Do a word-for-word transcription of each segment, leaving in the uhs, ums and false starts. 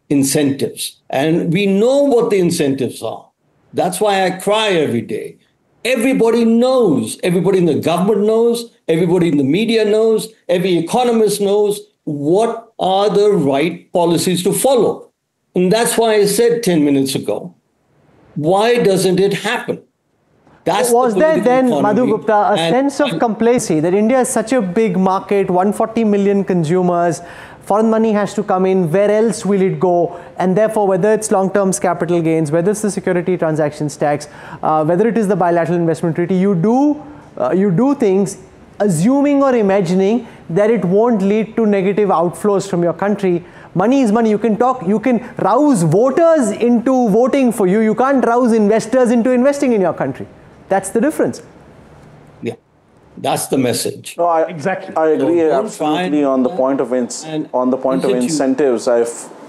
incentives. And we know what the incentives are. That's why I cry every day. Everybody knows, everybody in the government knows, everybody in the media knows, every economist knows what are the right policies to follow. And that's why I said ten minutes ago, why doesn't it happen? That's was the there then, Madhu Gupta, a and, sense of complacency that India is such a big market, one hundred forty million consumers, foreign money has to come in, where else will it go? And therefore, whether it's long-term capital gains, whether it's the security transactions tax, uh, whether it is the bilateral investment treaty, you do, uh, you do things assuming or imagining that it won't lead to negative outflows from your country. Money is money. You can talk, you can rouse voters into voting for you. You can't rouse investors into investing in your country. That's the difference. Yeah, that's the message. No, I, exactly. I agree so absolutely on the point of ins on the point of incentives. I,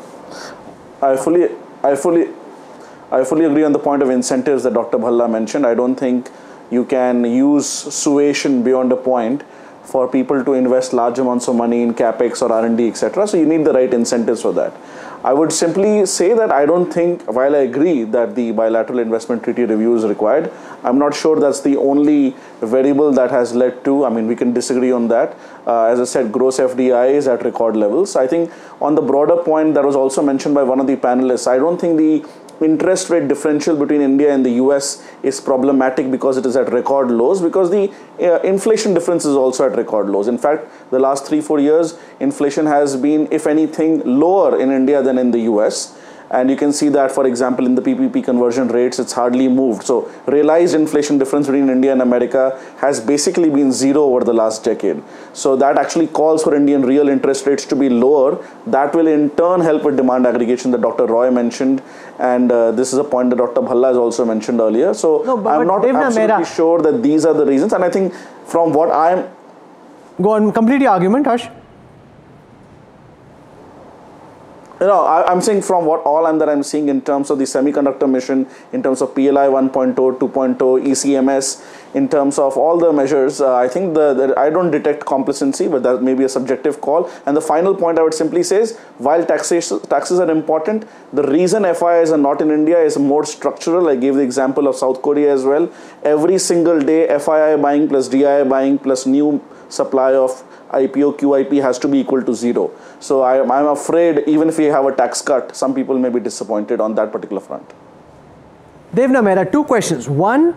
I fully, I fully, I fully agree on the point of incentives that Doctor Bhalla mentioned. I don't think you can use suasion beyond a point for people to invest large amounts of money in capex or R and D, et cetera. So you need the right incentives for that. I would simply say that I don't think, while I agree that the bilateral investment treaty review is required, I'm not sure that's the only variable that has led to, I mean, we can disagree on that. Uh, as I said, gross F D I is at record levels. I think on the broader point that was also mentioned by one of the panelists, I don't think the interest rate differential between India and the U S is problematic because it is at record lows, because the uh, inflation difference is also at record lows. In fact, the last three, four years, inflation has been, if anything, lower in India than in the U S. And you can see that, for example, in the P P P conversion rates, it's hardly moved. So realized inflation difference between India and America has basically been zero over the last decade. So that actually calls for Indian real interest rates to be lower. That will in turn help with demand aggregation that Doctor Roy mentioned. And uh, this is a point that Doctor Bhalla has also mentioned earlier. So no, but, I'm not but absolutely Mera. sure that these are the reasons. And I think from what I'm... Go on, complete your argument, Harsh. You know, I, I'm saying from what all I'm that I'm seeing in terms of the semiconductor mission, in terms of P L I one point oh, two point oh, E C M S, in terms of all the measures, uh, I think the, the I don't detect complacency, but that may be a subjective call. And the final point I would simply say is, while taxes taxes are important, the reason F I Is are not in India is more structural. I gave the example of South Korea as well. Every single day, F I I buying plus D I I buying plus new supply of I P O Q I P has to be equal to zero. So I, I'm afraid even if we have a tax cut, some people may be disappointed on that particular front. Devna Mehra, two questions. One,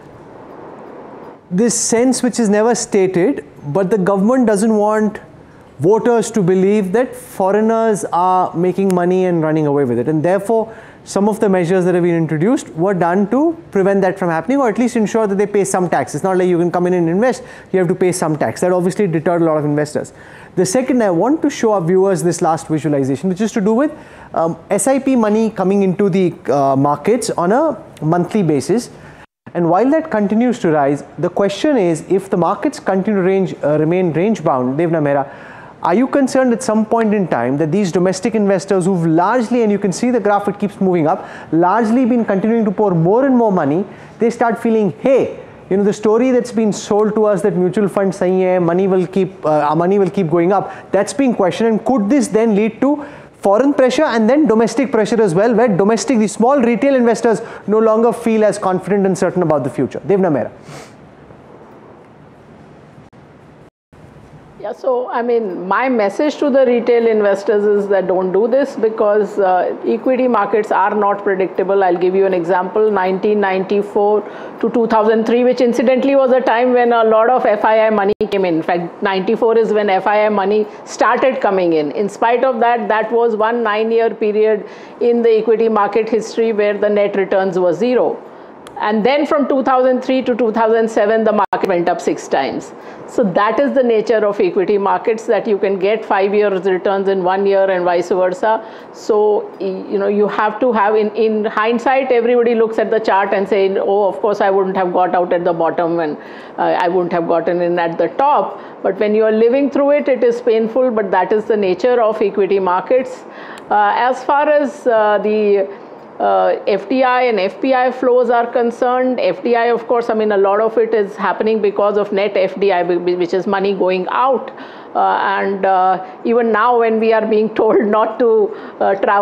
this sense which is never stated, but the government doesn't want voters to believe that foreigners are making money and running away with it. And therefore, some of the measures that have been introduced were done to prevent that from happening, or at least ensure that they pay some tax. It's not like you can come in and invest, you have to pay some tax. That obviously deterred a lot of investors. The second, I want to show our viewers this last visualization, which is to do with um, S I P money coming into the uh, markets on a monthly basis. And while that continues to rise, the question is, if the markets continue to range, uh, remain range bound, Devna Mehra, are you concerned at some point in time that these domestic investors who've largely, and you can see the graph, it keeps moving up, largely been continuing to pour more and more money, they start feeling, hey, you know, the story that's been sold to us that mutual funds saying, yeah, money will keep, uh, our money will keep going up, that's being questioned. And could this then lead to foreign pressure and then domestic pressure as well, where domestic, the small retail investors no longer feel as confident and certain about the future? Devna Mehra. Yeah, so I mean, my message to the retail investors is that don't do this, because uh, equity markets are not predictable. I'll give you an example, nineteen ninety-four to two thousand three, which incidentally was a time when a lot of F I I money came in. In fact, ninety-four is when F I I money started coming in. In spite of that, that was one nine-year period in the equity market history where the net returns were zero. And then from two thousand three to two thousand seven, the market went up six times. So that is the nature of equity markets, that you can get five years returns in one year and vice versa. So, you know, you have to have, in, in hindsight, everybody looks at the chart and say, oh, of course, I wouldn't have got out at the bottom and uh, I wouldn't have gotten in at the top. But when you are living through it, it is painful, but that is the nature of equity markets. Uh, as far as uh, the Uh, F D I and F P I flows are concerned, F D I, of course, I mean, a lot of it is happening because of net F D I, which is money going out. Uh, and uh, even now, when we are being told not to uh, travel